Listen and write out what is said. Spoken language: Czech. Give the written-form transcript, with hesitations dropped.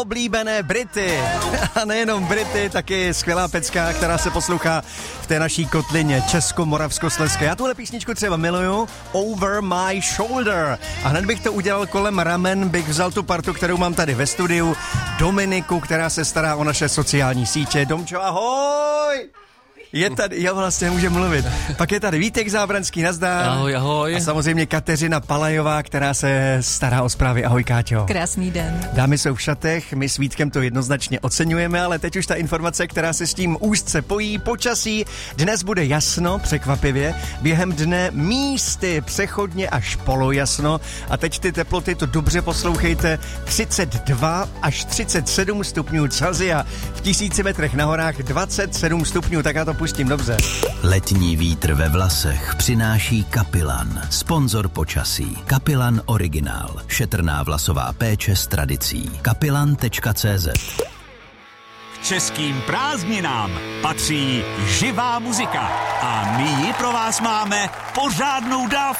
Oblíbené Brity. A nejenom Brity, taky skvělá pecka, která se poslouchá v té naší kotlině Česko-Moravskoslezské. Já tuhle písničku třeba miluju, Over My Shoulder. A hned bych to udělal kolem ramen, bych vzal tu partu, kterou mám tady ve studiu, Dominiku, která se stará o naše sociální sítě. Domčo, ahoj! Je tady, já vlastně nemůže mluvit. Pak je tady Vítek Zábranský, nazdar. Ahoj, ahoj. A samozřejmě Kateřina Palajová, která se stará o zprávy. Ahoj, Káťo. Krásný den. Dámy jsou v šatech, my s Vítkem to jednoznačně oceňujeme, ale teď už ta informace, která se s tím úzce pojí, počasí. Dnes bude jasno, překvapivě, během dne místy přechodně až polojasno a teď ty teploty, to dobře poslouchejte, 32 až 37 stupňů Celsia, v 1000 metrech na horách 27 stupňů, tak já to pustím dobře. Letní vítr ve vlasech přináší Kapilan, sponzor počasí. Kapilan Originál, šetrná vlasová péče s tradicí. Kapilan.cz. K českým prázdninám patří živá muzika a my ji pro vás máme pořádnou dávku.